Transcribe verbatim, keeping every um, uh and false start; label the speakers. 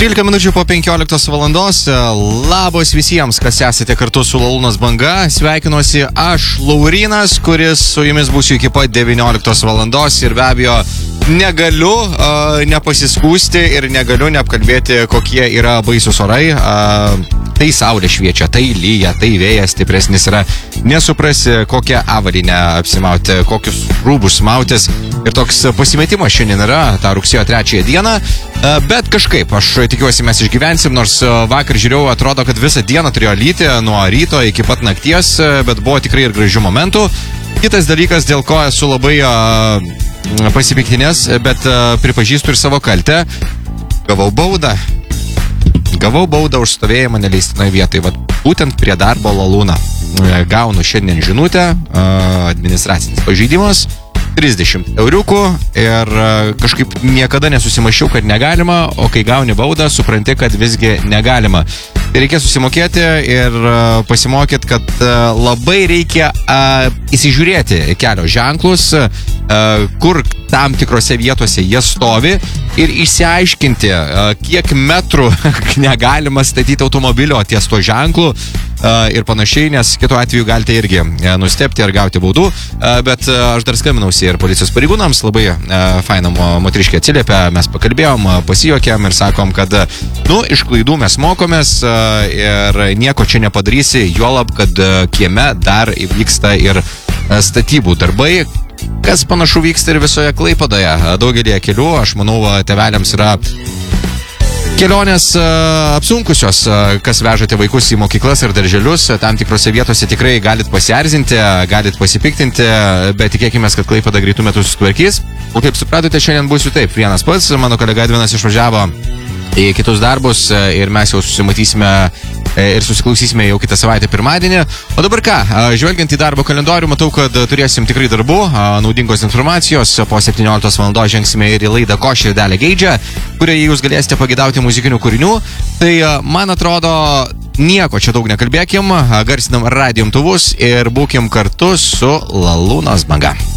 Speaker 1: trylika minučių po penkioliktos valandos. Labos visiems, kas esate kartu su Lalūnas banga. Sveikinuosi aš, Laurynas, kuris su jumis būsiu iki pat devynioliktos valandos ir be abejo negaliu uh, nepasiskūsti ir negaliu neapkalbėti, kokie yra baisus orai. Uh, tai saulė šviečia, tai lyja, tai vėjas stipresnis yra. Nesuprasi, kokią avalynę apsimauti, kokius rūbus mautis. Ir toks pasimetimas šiandien yra, tą rugsėjo trečiąją dieną. Uh, bet kažkaip, aš tikiuosi mes išgyvensim, nors vakar žiūrėjau, atrodo, kad visą dieną turėjo lyti nuo ryto iki pat nakties, bet buvo tikrai ir gražių momentų. Kitas dalykas, dėl ko esu labai uh, pasipiktinės, bet uh, pripažįstu ir savo kaltę. Gavau baudą. Gavau baudą už stovėjimą neleistinoje vietoje, vat, būtent prie darbo Lalūną. Gaunu šiandien žinutę, uh, administracinis pažeidimas, trisdešimt euriukų ir uh, kažkaip niekada nesusimašiau, kad negalima, o kai gauni baudą, supranti, kad visgi negalima. Tai reikia susimokėti ir uh, pasimokyti, kad uh, labai reikia uh, įsižiūrėti kelio ženklus, uh, kur tam tikrose vietose jie stovi ir išsiaiškinti, uh, kiek metrų negalima statyti automobilio ties to ženklu uh, ir panašiai, nes kitu atveju galite irgi uh, nustepti ar gauti baudų. Uh, bet uh, aš dar skambinausi ir policijos pareigūnams, labai uh, faina moteriškė atsiliepė, mes pakalbėjom, uh, pasijuokėm ir sakom, kad uh, nu, iš klaidų mes mokomės uh, ir nieko čia nepadarysi, juolab, kad uh, kieme dar vyksta ir uh, statybų darbai. Kas panašu vyksta ir visoje Klaipėdoje. Daugelį kelių, aš manau, tėveliams yra kelionės uh, apsunkusios, uh, kas vežate vaikus į mokyklas ir darželius. Tam tikrose vietose tikrai galit pasierzinti, galit pasipiktinti, bet tikėkime, kad Klaipėda greitų metų susitvarkys. O kaip supratote, šiandien būsiu taip, vienas pats, mano kolega Edvinas išvažiavo į kitus darbus ir mes jau susimatysime ir susiklausysime jau kitą savaitę pirmadienį. O dabar ką, žvelgiant į darbo kalendorių, matau, kad turėsim tikrai darbų, naudingos informacijos. Po septynioliktos valandos žengsime ir į laidą Ko širdelė geidžia, kurioje jūs galėsite pagidauti muzikinių kūrinių. Tai man atrodo, nieko čia daug nekalbėkim, garsinam radijo imtuvus ir būkim kartu su Lalūnas banga.